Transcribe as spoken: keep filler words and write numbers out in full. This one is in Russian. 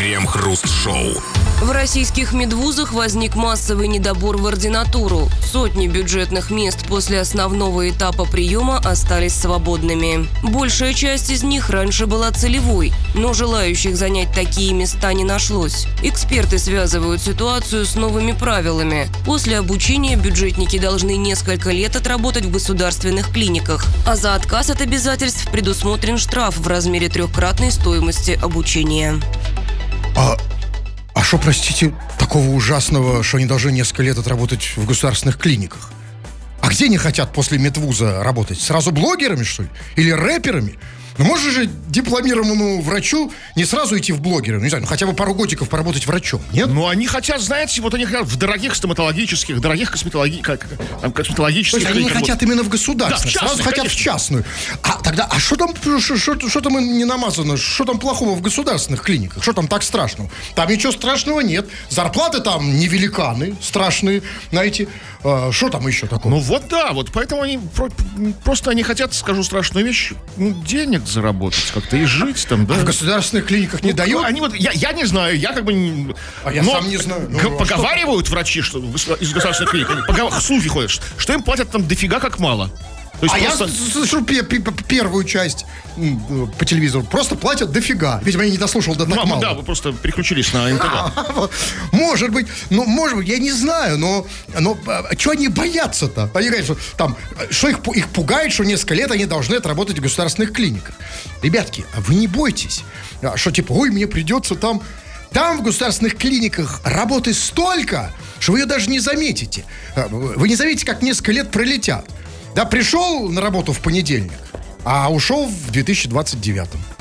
Крем-хруст-шоу. В российских медвузах возник массовый недобор в ординатуру. Сотни бюджетных мест после основного этапа приема остались свободными. Большая часть из них раньше была целевой, но желающих занять такие места не нашлось. Эксперты связывают ситуацию с новыми правилами. После обучения бюджетники должны несколько лет отработать в государственных клиниках, а за отказ от обязательств предусмотрен штраф в размере трехкратной стоимости обучения. А... А что, простите, такого ужасного, что они должны несколько лет отработать в государственных клиниках? А где они хотят после медвуза работать? Сразу блогерами, что ли? Или рэперами? Ну, можно же дипломированному врачу не сразу идти в блогеры, ну, не знаю, ну, хотя бы пару годиков поработать врачом, нет? Ну, они хотят, знаете, вот они хотят в дорогих стоматологических, дорогих косметологи... косметологических... То есть они не хотят именно в государственную, да, в частную, сразу хотят конечно. в частную. А тогда, а что там, что там не намазано, что там плохого в государственных клиниках? Что там так страшного? Там ничего страшного нет. Зарплаты там не великаны, страшные, знаете. Что там еще такого? Ну вот да, вот поэтому они про- просто они хотят, скажу страшную вещь, ну, денег заработать как-то и жить там, да. А в государственных клиниках не ну, дают? Они вот, я, я не знаю, я как бы... Не, а я сам не знаю. Ну, г- а поговаривают что? Врачи что, из государственных клиник, погов... слухи ходят, что им платят там дофига как мало. То есть а просто... я слышу первую часть по телевизору. Просто платят дофига. Видимо, я не дослушал до так Мама, мало. Да, вы просто переключились на эн тэ вэ. Может быть, ну, может быть, я не знаю, но, но что они боятся-то? Они говорят, что там, что их, их пугает, что несколько лет они должны отработать в государственных клиниках. Ребятки, а вы не бойтесь, что типа, ой, мне придется там... Там в государственных клиниках работы столько, что вы ее даже не заметите. Вы не заметите, как несколько лет пролетят. Да, пришел на работу в понедельник, а ушел в две тысячи двадцать девятом.